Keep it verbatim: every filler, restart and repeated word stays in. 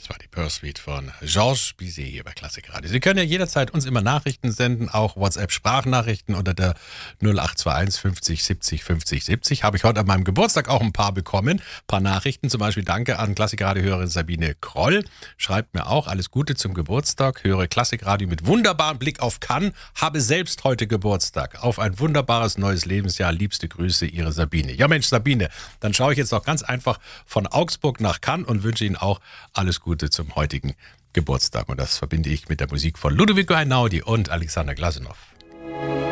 Das war die Pursuit von Georges Bizet hier bei Klassik Radio. Sie können ja jederzeit uns immer Nachrichten senden, auch WhatsApp-Sprachnachrichten unter der null acht zwei eins fünfzig siebzig fünfzig siebzig. Habe ich heute an meinem Geburtstag auch ein paar bekommen. Ein paar Nachrichten, zum Beispiel danke an Klassik-Radio-Hörerin Sabine Kroll. Schreibt mir auch, alles Gute zum Geburtstag. Höre Klassik-Radio mit wunderbarem Blick auf Cannes. Habe selbst heute Geburtstag. Auf ein wunderbares neues Lebensjahr. Liebste Grüße, Ihre Sabine. Ja Mensch, Sabine, dann schaue ich jetzt noch ganz einfach von Augsburg nach Cannes und wünsche Ihnen auch alles Gute zum heutigen Geburtstag. Und das verbinde ich mit der Musik von Ludovico Einaudi und Alexander Glazunov.